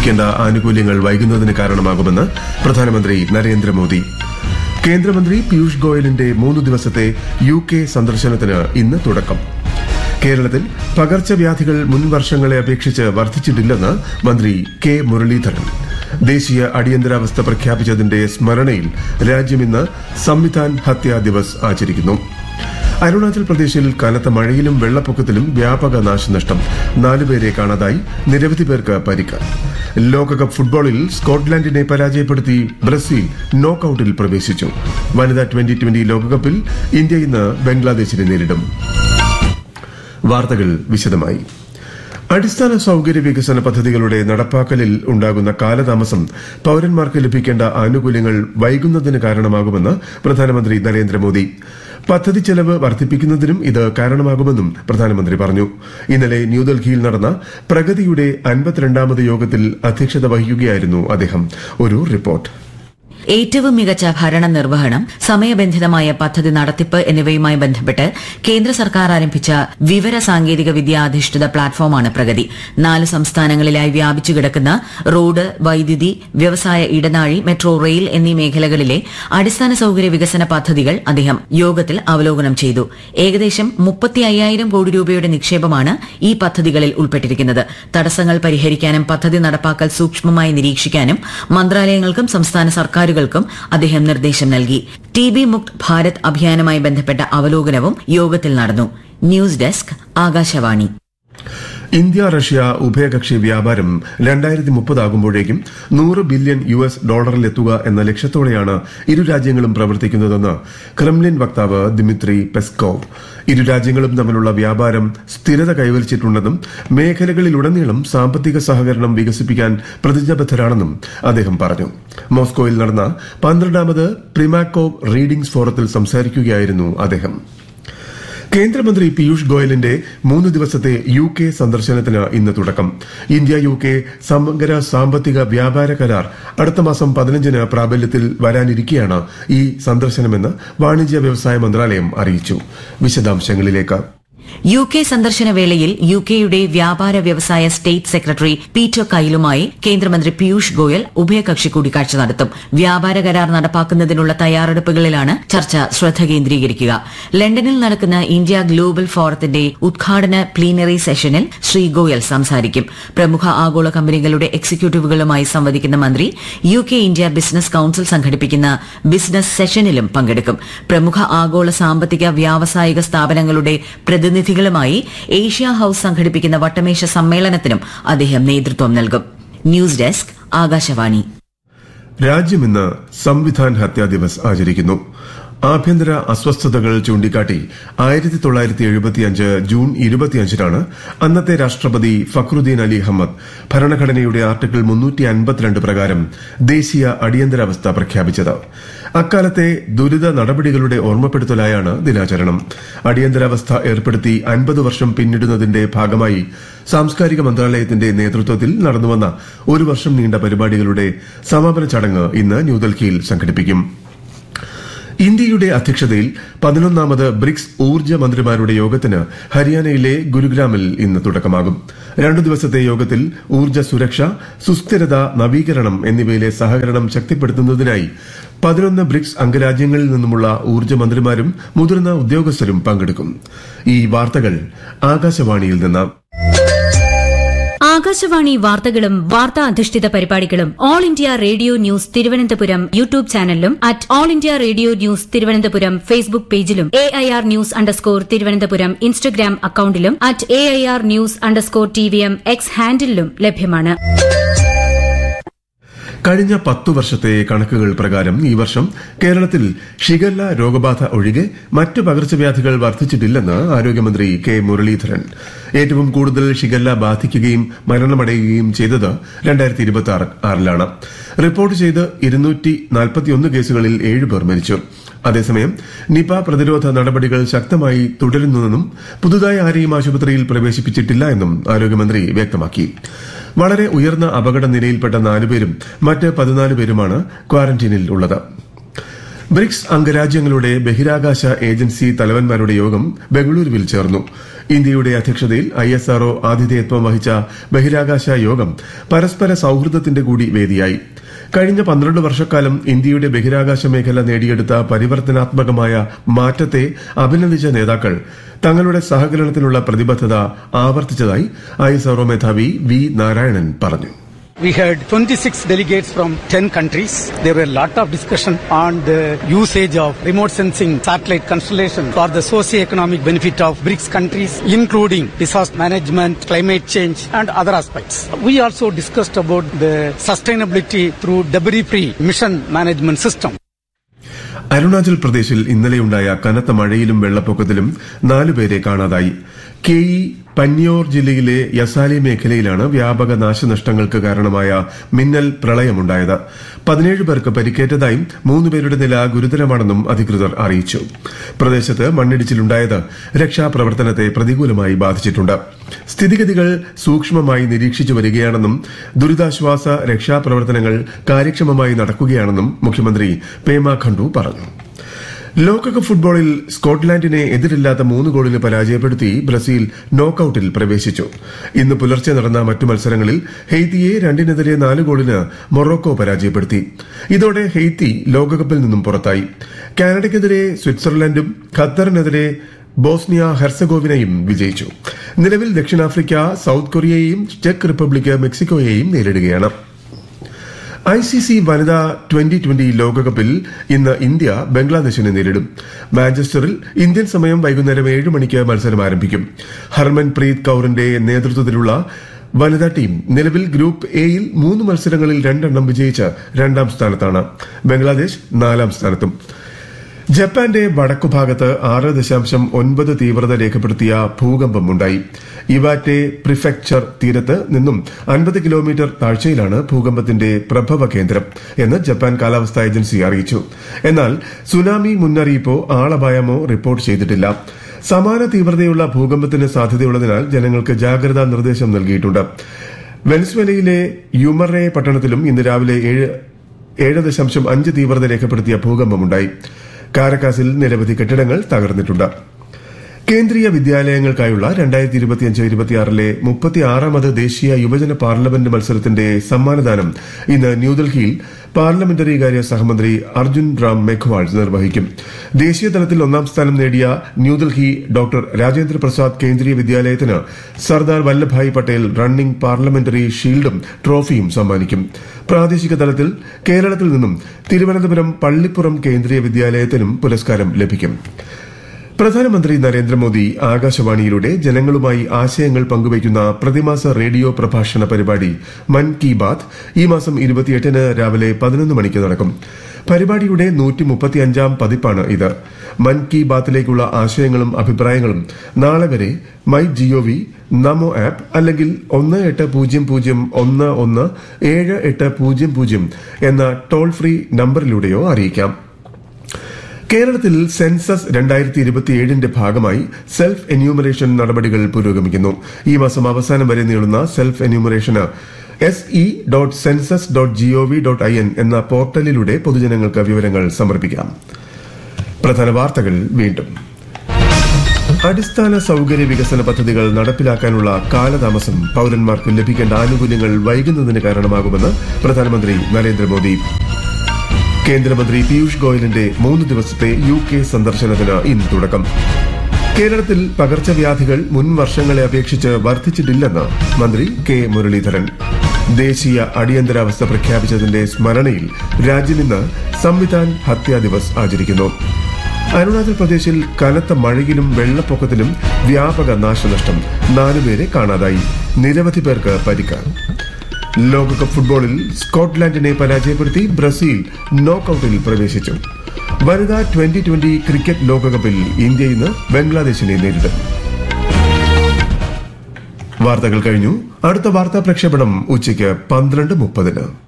ലഭിക്കേണ്ട ആനുകൂല്യങ്ങൾ വൈകുന്നതിന് കാരണമാകുമെന്ന് പ്രധാനമന്ത്രി നരേന്ദ്രമോദി. കേന്ദ്രമന്ത്രി പീയൂഷ് ഗോയലിന്റെ 3 ദിവസത്തെ UK സന്ദർശനത്തിന് ഇന്ന് തുടക്കം. കേരളത്തിൽ പകർച്ചവ്യാധികൾ മുൻ വർഷങ്ങളെ അപേക്ഷിച്ച് വർദ്ധിച്ചിട്ടില്ലെന്ന് മന്ത്രി കെ മുരളീധരൻ. ദേശീയ അടിയന്തരാവസ്ഥ പ്രഖ്യാപിച്ചതിന്റെ സ്മരണയിൽ രാജ്യം ഇന്ന് സംവിധാൻ ഹത്യാ ദിവസ് ആചരിക്കുന്നു. അരുണാചൽ പ്രദേശിൽ കനത്ത മഴയിലും വെള്ളപ്പൊക്കത്തിലും വ്യാപക നാശനഷ്ടം. 4 പേരെ കാണാതായി, നിരവധി പേർക്ക് പരിക്ക്. ലോകകപ്പ് ഫുട്ബോളിൽ സ്കോട്ട്ലൻഡിനെ പരാജയപ്പെടുത്തി ബ്രസീൽ നോക്കൌട്ടിൽ പ്രവേശിച്ചു. വനിതാ 2020 ലോകകപ്പിൽ ഇന്ത്യ ഇന്ന് ബംഗ്ലാദേശിനെ നേരിടും. വാർത്തകൾ വിശദമായി. അടിസ്ഥാന സൌകര്യ വികസന പദ്ധതികളുടെ നടപ്പാക്കലിൽ ഉണ്ടാകുന്ന കാലതാമസം പൌരന്മാർക്ക് ലഭിക്കേണ്ട ആനുകൂല്യങ്ങൾ വൈകുന്നതിന് കാരണമാകുമെന്ന് പ്രധാനമന്ത്രി നരേന്ദ്രമോദി. പദ്ധതി ചെലവ് വർദ്ധിപ്പിക്കുന്നതിനും ഇത് കാരണമാകുമെന്നും പ്രധാനമന്ത്രി പറഞ്ഞു. ഇന്നലെ ന്യൂഡൽഹിയിൽ നടന്ന പ്രഗതിയുടെ 52ാമത് യോഗത്തിൽ അധ്യക്ഷത വഹിക്കുകയായിരുന്നു അദ്ദേഹം. ഒരു റിപ്പോർട്ട്. ഏറ്റവും മികച്ച ഭരണ നിർവഹണം, സമയബന്ധിതമായ പദ്ധതി നടത്തിപ്പ് എന്നിവയുമായി ബന്ധപ്പെട്ട് കേന്ദ്ര സർക്കാർ ആരംഭിച്ച വിവര സാങ്കേതിക വിദ്യാധിഷ്ഠിത പ്ലാറ്റ്ഫോമാണ് പ്രഗതി. 4 സംസ്ഥാനങ്ങളിലായി വ്യാപിച്ചു കിടക്കുന്ന റോഡ്, വൈദ്യുതി, വ്യവസായ ഇടനാഴി, മെട്രോ റെയിൽ എന്നീ മേഖലകളിലെ അടിസ്ഥാന സൌകര്യ വികസന പദ്ധതികൾ അദ്ദേഹം യോഗത്തിൽ അവലോകനം ചെയ്തു. ഏകദേശം 35,000 കോടി രൂപയുടെ നിക്ഷേപമാണ് ഈ പദ്ധതികളിൽ ഉൾപ്പെട്ടിരിക്കുന്നത്. തടസ്സങ്ങൾ പരിഹരിക്കാനും പദ്ധതി നടപ്പാക്കൽ സൂക്ഷ്മമായി നിരീക്ഷിക്കാനും മന്ത്രാലയങ്ങൾക്കും സംസ്ഥാന സർക്കാരുകൾക്കും അദ്ദേഹം നിർദ്ദേശം നൽകി. TB മുക്ത് ഭാരത് അഭിയാനുമായി ബന്ധപ്പെട്ട അവലോകനവും യോഗത്തിൽ നടന്നു. News desk, Akashvani. India Russia ഉഭയകക്ഷി വ്യാപാരം 2030 ആകുമ്പോഴേക്കും $100 ബില്യൺ ഡോളറിലെത്തുക എന്ന ലക്ഷ്യത്തോടെയാണ് ഇരു രാജ്യങ്ങളും പ്രവർത്തിക്കുന്നതെന്ന് ക്രെംലിൻ വക്താവ് ദിമിത്രി പെസ്കോവ്. ഇരു രാജ്യങ്ങളും തമ്മിലുള്ള വ്യാപാരം സ്ഥിരത കൈവരിച്ചിട്ടുണ്ടെന്നും മേഖലകളിലുടനീളം സാമ്പത്തിക സഹകരണം വികസിപ്പിക്കാൻ പ്രതിജ്ഞാബദ്ധരാണെന്നും അദ്ദേഹം പറഞ്ഞു. മോസ്കോയിൽ നടന്ന 12ാമത് പ്രിമാക്കോവ് റീഡിംഗ്സ് ഫോറത്തിൽ സംസാരിക്കുകയായിരുന്നു അദ്ദേഹം. കേന്ദ്രമന്ത്രി പീയൂഷ് ഗോയലിന്റെ 3 ദിവസത്തെ UK സന്ദർശനത്തിന് ഇന്ന് തുടക്കം. ഇന്ത്യ UK സമഗ്ര സാമ്പത്തിക വ്യാപാര കരാർ അടുത്ത മാസം 15-ന് പ്രാബല്യത്തിൽ വരാനിരിക്കെയാണ് ഈ സന്ദർശനമെന്ന് വാണിജ്യ വ്യവസായ മന്ത്രാലയം അറിയിച്ചു. വിശദാംശങ്ങളിലേക്ക്. UK സന്ദർശന വേളയിൽ UKയുടെ വ്യാപാര വ്യവസായ സ്റ്റേറ്റ് സെക്രട്ടറി പീറ്റർ കൈലുമായി കേന്ദ്രമന്ത്രി പീയൂഷ് ഗോയൽ ഉഭയകക്ഷി കൂടിക്കാഴ്ച നടത്തും. വ്യാപാര കരാർ നടപ്പാക്കുന്നതിനുള്ള തയ്യാറെടുപ്പുകളിലാണ് ചർച്ച ശ്രദ്ധ കേന്ദ്രീകരിക്കുക. ലണ്ടനിൽ നടക്കുന്ന ഇന്ത്യ ഗ്ലോബൽ ഫോറത്തിന്റെ ഉദ്ഘാടന പ്ലീനറി സെഷനിൽ ശ്രീ ഗോയൽ സംസാരിക്കും. പ്രമുഖ ആഗോള കമ്പനികളുടെ എക്സിക്യൂട്ടീവുകളുമായി സംവദിക്കുന്ന മന്ത്രി UK ഇന്ത്യ ബിസിനസ് കൌൺസിൽ സംഘടിപ്പിക്കുന്ന ബിസിനസ് സെഷനിലും പങ്കെടുക്കും. പ്രമുഖ ആഗോള സാമ്പത്തിക വ്യാവസായിക സ്ഥാപനങ്ങളുടെ പ്രതിനിധികളുമായി ഏഷ്യ ഹൌസ് സംഘടിപ്പിക്കുന്ന വട്ടമേശ സമ്മേളനത്തിനും അദ്ദേഹം നേതൃത്വം നൽകും. News desk, Akashvani. രാജ്യം ഇന്ന് സംവിധാൻ ഹത്യാ ദിവസ് ആചരിക്കുന്നു. ആഭ്യന്തര അസ്വസ്ഥതകൾ ചൂണ്ടിക്കാട്ടി 1975 ജൂൺ 25-നാണ് അന്നത്തെ രാഷ്ട്രപതി ഫക്രുദ്ദീൻ അലി അഹമ്മദ് ഭരണഘടനയുടെ ആർട്ടിക്കിൾ 352 പ്രകാരം ദേശീയ അടിയന്തരാവസ്ഥ പ്രഖ്യാപിച്ചത്. അക്കാലത്തെ ദുരിത നടപടികളുടെ ഓർമ്മപ്പെടുത്തലായാണ് ദിനാചരണം. അടിയന്തരാവസ്ഥ ഏർപ്പെടുത്തി 50 വർഷം പിന്നിടുന്നതിന്റെ ഭാഗമായി സാംസ്കാരിക മന്ത്രാലയത്തിന്റെ നേതൃത്വത്തിൽ നടന്നുവന്ന 1 വർഷം നീണ്ട പരിപാടികളുടെ സമാപന ചടങ്ങ് ഇന്ന് ന്യൂഡൽഹിയിൽ സംഘടിപ്പിക്കും. ഇന്ത്യയുടെ അധ്യക്ഷതയിൽ 11ാമത് ബ്രിക്സ് ഊർജ്ജ മന്ത്രിമാരുടെ യോഗത്തിന് ഹരിയാനയിലെ ഗുരുഗ്രാമിൽ ഇന്ന് തുടക്കമാകും. 2 ദിവസത്തെ യോഗത്തിൽ ഊർജ്ജ സുരക്ഷ, സുസ്ഥിരത, നവീകരണം എന്നിവയിലെ സഹകരണം ശക്തിപ്പെടുത്തുന്നതിനായി 11 ബ്രിക്സ് അംഗരാജ്യങ്ങളിൽ നിന്നുമുള്ള ഊർജ്ജ മന്ത്രിമാരും മുതിർന്ന ഉദ്യോഗസ്ഥരും പങ്കെടുക്കും. ഈ വാർത്തകൾ ആകാശവാണിയിൽ നിന്ന്. ആകാശവാണി വാർത്തകളും വാർത്താ അധിഷ്ഠിത പരിപാടികളും all India radio news Thiruvananthapuram YouTube ചാനലിലും @all India radio news Thiruvananthapuram Facebook പേജിലും AIR ന്യൂസ് _തിരുവനന്തപുരം ഇൻസ്റ്റഗ്രാം അക്കൌണ്ടിലും @AIR ന്യൂസ് _TVM X ഹാൻഡിലും ലഭ്യമാണ്. കഴിഞ്ഞ 10 വർഷത്തെ കണക്കുകൾ പ്രകാരം ഈ വർഷം കേരളത്തിൽ ഷിഗല്ല രോഗബാധ ഒഴികെ മറ്റ് പകർച്ചവ്യാധികൾ വർദ്ധിച്ചിട്ടില്ലെന്ന് ആരോഗ്യമന്ത്രി കെ മുരളീധരൻ. ഏറ്റവും കൂടുതൽ ഷിഗല്ല ബാധിക്കുകയും മരണമടയുകയും ചെയ്തത് 2026-ലാണ്. റിപ്പോർട്ട് ചെയ്ത് 241 കേസുകളിൽ 7 പേർ മരിച്ചു. അതേസമയം നിപ പ്രതിരോധ നടപടികൾ ശക്തമായി തുടരുന്നുവെന്നും പുതുതായി ആരെയും ആശുപത്രിയിൽ പ്രവേശിപ്പിച്ചിട്ടില്ല എന്നും ആരോഗ്യമന്ത്രി വ്യക്തമാക്കി. വളരെ ഉയർന്ന അപകട നിലയിൽപ്പെട്ട 4 പേരും മറ്റ് 14 പേരുമാണ് ക്വാറന്റീനിൽ ഉള്ളത്. ബ്രിക്സ് അംഗരാജ്യങ്ങളുടെ ബഹിരാകാശ ഏജൻസി തലവന്മാരുടെ യോഗം ബംഗളൂരുവിൽ ചേർന്നു. ഇന്ത്യയുടെ അധ്യക്ഷതയിൽ ISRO ആതിഥേയത്വം വഹിച്ച ബഹിരാകാശ യോഗം പരസ്പര സൌഹൃദത്തിന്റെ കൂടി വേദിയായി. കഴിഞ്ഞ 12 വർഷക്കാലം ഇന്ത്യയുടെ ബഹിരാകാശ മേഖല നേടിയെടുത്ത പരിവർത്തനാത്മകമായ മാറ്റത്തെ അഭിനന്ദിച്ച നേതാക്കൾ തങ്ങളുടെ സഹകരണത്തിനുള്ള പ്രതിബദ്ധത ആവർത്തിച്ചതായി ISRO മേധാവി V. നാരായണൻ പറഞ്ഞു. We had 26 delegates from 10 countries. There were a lot of discussion on the usage of remote sensing satellite constellation for the socio-economic benefit of BRICS countries, including disaster management, climate change and other aspects. We also discussed about the sustainability through debris-free mission management system. Arunachal പ്രദേശിൽ ഇന്നലെയുണ്ടായ കനത്ത മഴയിലും വെള്ളപ്പൊക്കത്തിലും 4 പേരെ കാണാതായി. KE പന്യോർ ജില്ലയിലെ യസാലി മേഖലയിലാണ് വ്യാപക നാശനഷ്ടങ്ങൾക്ക് കാരണമായ മിന്നൽ പ്രളയമുണ്ടായത്. 17 പേർക്ക് പരിക്കേറ്റതായും 3 പേരുടെ നില ഗുരുതരമാണെന്നും അധികൃതർ അറിയിച്ചു. പ്രദേശത്ത് മണ്ണിടിച്ചിലുണ്ടായത് രക്ഷാപ്രവർത്തനത്തെ പ്രതികൂലമായി ബാധിച്ചിട്ടുണ്ട്. സ്ഥിതിഗതികൾ സൂക്ഷ്മമായി നിരീക്ഷിച്ചു വരികയാണെന്നും ദുരിതാശ്വാസ രക്ഷാപ്രവർത്തനങ്ങൾ കാര്യക്ഷമമായി നടക്കുകയാണെന്നും മുഖ്യമന്ത്രി പേമ ഖണ്ഡു പറഞ്ഞു. ലോകകപ്പ് ഫുട്ബോളിൽ സ്കോട്ട്ലാൻഡിനെ എതിരില്ലാത്ത 3 ഗോളിന് പരാജയപ്പെടുത്തി ബ്രസീൽ നോക്കൌട്ടിൽ പ്രവേശിച്ചു. ഇന്ന് പുലർച്ചെ നടന്ന മറ്റു മത്സരങ്ങളിൽ ഹെയ്ത്തിയെ 2-4 ഗോളിന് മൊറോക്കോ പരാജയപ്പെടുത്തി. ഇതോടെ ഹെയ്ത്തി ലോകകപ്പിൽ നിന്നും പുറത്തായി. കാനഡയ്ക്കെതിരെ സ്വിറ്റ്സർലൻഡും ഖത്തറിനെതിരെ ബോസ്നിയ ഹെർസഗോവിനയും വിജയിച്ചു. നിലവിൽ ദക്ഷിണാഫ്രിക്ക സൌത്ത് കൊറിയയെയും ചെക്ക് റിപ്പബ്ലിക് മെക്സിക്കോയെയും നേരിടുകയാണ്. ICC വനിതാ 2020 ലോകകപ്പിൽ ഇന്ന് ഇന്ത്യ ബംഗ്ലാദേശിനെ നേരിടും. മാഞ്ചസ്റ്ററിൽ ഇന്ത്യൻ സമയം വൈകുന്നേരം 7 മണിക്ക് മത്സരം ആരംഭിക്കും. ഹർമൻപ്രീത് കൌറിന്റെ നേതൃത്വത്തിലുള്ള വനിതാ ടീം നിലവിൽ ഗ്രൂപ്പ് എയിൽ 3 മത്സരങ്ങളിൽ 2 വിജയിച്ച് 2ാം സ്ഥാനത്താണ്. ബംഗ്ലാദേശ് 4ാം സ്ഥാനത്തും. ജപ്പാന്റെ വടക്കുഭാഗത്ത് 6.9 തീവ്രത രേഖപ്പെടുത്തിയ ഭൂകമ്പമുണ്ടായി. ഇവാറ്റെ പ്രിഫെക്ചർ തീരത്ത് നിന്നും 50 കിലോമീറ്റർ താഴ്ചയിലാണ് ഭൂകമ്പത്തിന്റെ പ്രഭവ കേന്ദ്രം എന്ന് ജപ്പാൻ കാലാവസ്ഥാ ഏജൻസി അറിയിച്ചു. എന്നാൽ സുനാമി മുന്നറിയിപ്പോ ആളപായമോ റിപ്പോർട്ട് ചെയ്തിട്ടില്ല. സമാന തീവ്രതയുള്ള ഭൂകമ്പത്തിന് സാധ്യതയുള്ളതിനാൽ ജനങ്ങൾക്ക് ജാഗ്രതാ നിർദ്ദേശം നൽകിയിട്ടുണ്ട്. വെനസ്വേലയിലെ യുമറെ പട്ടണത്തിലും ഇന്ന് രാവിലെ 7.5 തീവ്രത രേഖപ്പെടുത്തിയ ഭൂകമ്പമുണ്ടായി. കാരക്കാസിൽ നിരവധി കെട്ടിടങ്ങൾ തകർന്നിട്ടുണ്ട്. കേന്ദ്രീയ വിദ്യാലയങ്ങൾക്കായുള്ള 2025-26 36ാമത് ദേശീയ യുവജന പാർലമെന്റ് മത്സരത്തിന്റെ സമ്മാനദാനം ഇന്ന് ന്യൂഡൽഹിയിൽ പാർലമെന്ററി കാര്യ സഹമന്ത്രി അർജുൻ റാം മേഘ്വാൾ നിർവഹിക്കും. ദേശീയ തലത്തിൽ 1ാം സ്ഥാനം നേടിയ ന്യൂഡൽഹി ഡോക്ടർ രാജേന്ദ്ര പ്രസാദ് കേന്ദ്രീയ വിദ്യാലയത്തിന് സർദാർ വല്ലഭായ് പട്ടേൽ റണ്ണിംഗ് പാർലമെന്ററി ഷീൽഡും ട്രോഫിയും സമ്മാനിക്കും. പ്രാദേശിക തലത്തിൽ കേരളത്തിൽ നിന്നും തിരുവനന്തപുരം പള്ളിപ്പുറം കേന്ദ്രീയ വിദ്യാലയത്തിനും പുരസ്കാരം ലഭിക്കും. പ്രധാനമന്ത്രി നരേന്ദ്രമോദി ആകാശവാണിയിലൂടെ ജനങ്ങളുമായി ആശയങ്ങൾ പങ്കുവയ്ക്കുന്ന പ്രതിമാസ റേഡിയോ പ്രഭാഷണ പരിപാടി മൻ കി ബാത് ഈ മാസം 28-ന് രാവിലെ 11 മണിക്ക് നടക്കും. പരിപാടിയുടെ 135ാം പതിപ്പാണ് ഇത്. മൻ കി ബാത്തിലേക്കുള്ള ആശയങ്ങളും അഭിപ്രായങ്ങളും നാളെ വരെ മൈ GOV, നമോ ആപ്പ് അല്ലെങ്കിൽ 1801178000 എന്ന ടോൾ ഫ്രീ നമ്പറിലൂടെയോ അറിയിക്കാം. കേരളത്തിൽ സെൻസസ് 2027ന്റെ ഭാഗമായി സെൽഫ് എന്യൂമറേഷൻ നടപടികൾ പുരോഗമിക്കുന്നു. ഈ മാസം അവസാനം വരെ നീളുന്ന സെൽഫ് എന്യൂമറേഷന് se.census.gov.in എന്ന പോർട്ടലിലൂടെ പൊതുജനങ്ങൾക്ക് വിവരങ്ങൾ സമർപ്പിക്കാം. പ്രധാന വാർത്തകൾ വീണ്ടും. അടിസ്ഥാന സൌകര്യ വികസന പദ്ധതികൾ നടപ്പിലാക്കാനുള്ള കാലതാമസം പൌരന്മാർക്ക് ലഭിക്കേണ്ട ആനുകൂല്യങ്ങൾ വൈകുന്നതിന് കാരണമാകുമെന്ന് പ്രധാനമന്ത്രി നരേന്ദ്രമോദി. കേന്ദ്രമന്ത്രി പീയൂഷ് ഗോയലിന്റെ 3 ദിവസത്തെ UK സന്ദർശനത്തിന് ഇന്ന് തുടക്കം. കേരളത്തിൽ പകർച്ചവ്യാധികൾ മുൻ വർഷങ്ങളെ അപേക്ഷിച്ച് വർദ്ധിച്ചിട്ടില്ലെന്ന് മന്ത്രി കെ മുരളീധരൻ. ദേശീയ അടിയന്തരാവസ്ഥ പ്രഖ്യാപിച്ചതിന്റെ സ്മരണയിൽ രാജ്യം ഇന്ന് സംവിധാൻ ഹത്യാ ദിവസ് ആചരിക്കുന്നു. അരുണാചൽ പ്രദേശിൽ കനത്ത മഴയിലും വെള്ളപ്പൊക്കത്തിലും വ്യാപക നാശനഷ്ടം. 4 പേരെ കാണാതായി. നിരവധി പേർക്ക് പരിക്ക്. ലോകകപ്പ് ഫുട്ബോളിൽ സ്കോട്ട്ലാൻഡിനെ പരാജയപ്പെടുത്തി ബ്രസീൽ നോക്കൌട്ടിൽ പ്രവേശിച്ചു. വനിതാ 2020 ക്രിക്കറ്റ് ലോകകപ്പിൽ ഇന്ത്യ ഇന്ന് ബംഗ്ലാദേശിനെ നേരിടും. വാർത്തകൾ കഴിഞ്ഞു. അടുത്ത വാർത്താ പ്രക്ഷേപണം ഉച്ചയ്ക്ക് 12:30.